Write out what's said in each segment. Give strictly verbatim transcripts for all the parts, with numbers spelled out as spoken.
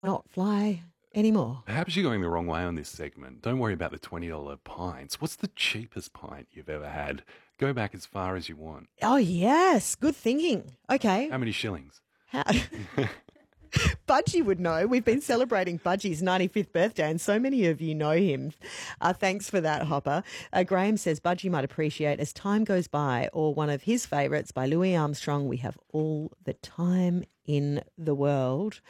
not fly anymore. Perhaps you're going the wrong way on this segment. Don't worry about the twenty dollars pints. What's the cheapest pint you've ever had? Go back as far as you want. Oh, yes. Good thinking. Okay. How many shillings? How- Budgie would know. We've been celebrating Budgie's ninety-fifth birthday and so many of you know him. Uh, thanks for that, Hopper. Uh, Graham says Budgie might appreciate As Time Goes By, or one of his favourites by Louis Armstrong, We Have All the Time in the World.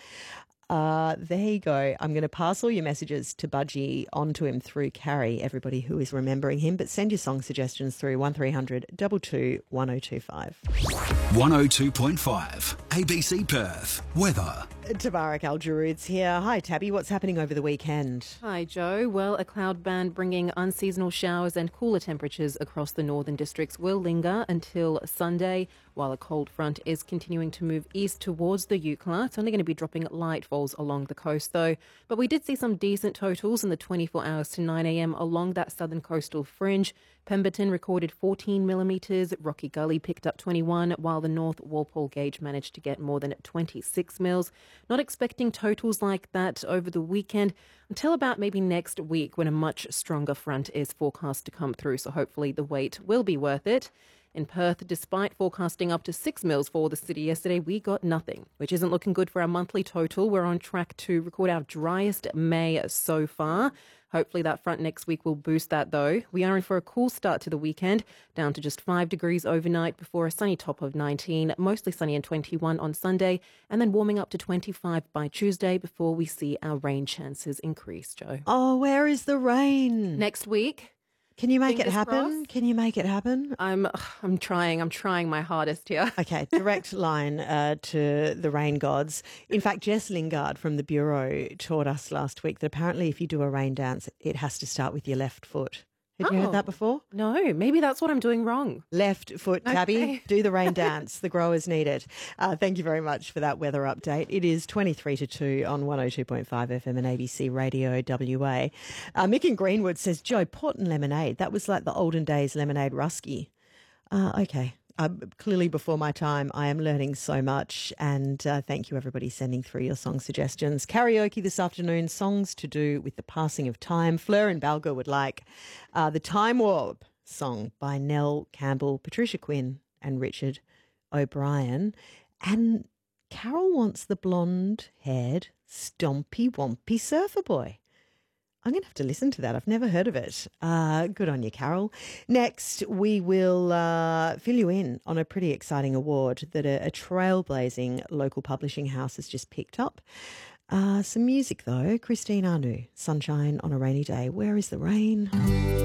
Uh, there you go. I'm going to pass all your messages to Budgie onto him through Carrie, everybody who is remembering him. But send your song suggestions through one three hundred two two one oh two five. one oh two point five A B C Perth. Weather. Tabarak Al-Jaroud's here. Hi, Tabby. What's happening over the weekend? Hi, Joe. Well, a cloud band bringing unseasonal showers and cooler temperatures across the northern districts will linger until Sunday, while a cold front is continuing to move east towards the Eucla. It's only going to be dropping light falls along the coast, though. But we did see some decent totals in the twenty-four hours to nine a.m. along that southern coastal fringe. Pemberton recorded fourteen millimetres, Rocky Gully picked up twenty-one, while the North Walpole gauge managed to get more than twenty-six mils. Not expecting totals like that over the weekend until about maybe next week, when a much stronger front is forecast to come through, so hopefully the wait will be worth it. In Perth, despite forecasting up to six mils for the city yesterday, we got nothing, which isn't looking good for our monthly total. We're on track to record our driest May so far. Hopefully that front next week will boost that, though. We are in for a cool start to the weekend, down to just five degrees overnight before a sunny top of nineteen, mostly sunny and twenty-one on Sunday, and then warming up to twenty-five by Tuesday before we see our rain chances increase, Joe. Oh, where is the rain? Next week. Can you make it Fingers happen? crossed. Can you make it happen? I'm I'm trying. I'm trying my hardest here. Okay, direct line uh, to the rain gods. In fact, Jess Lingard from the Bureau taught us last week that apparently if you do a rain dance, it has to start with your left foot. Have you Oh. heard that before? No, maybe that's what I'm doing wrong. Left foot, Tabby. Okay. Do the rain dance. The growers need it. Uh, thank you very much for that weather update. It is twenty-three to two on one oh two point five F M and A B C Radio W A. Uh, Mick in Greenwood says, Joe, port and lemonade. That was like the olden days lemonade rusky. Uh, okay. Uh, clearly before my time. I am learning so much, and uh, thank you everybody sending through your song suggestions. Karaoke this afternoon, songs to do with the passing of time. Fleur and Balga would like uh, the Time Warp song by Nell Campbell, Patricia Quinn and Richard O'Brien. And Carol wants the blonde-haired stompy wompy surfer boy. I'm going to have to listen to that. I've never heard of it. Uh, good on you, Carol. Next, we will uh, fill you in on a pretty exciting award that a, a trailblazing local publishing house has just picked up. Uh, some music, though. Christine Anu, Sunshine on a Rainy Day. Where is the rain?